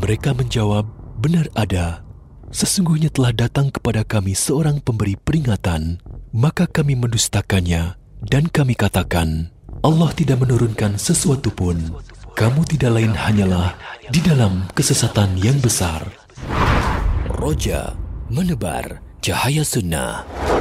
Mereka menjawab, benar ada. Sesungguhnya telah datang kepada kami seorang pemberi peringatan, maka kami mendustakannya dan kami katakan, Allah tidak menurunkan sesuatu pun. Kamu tidak lain hanyalah di dalam kesesatan yang besar. Roja menebar cahaya sunnah.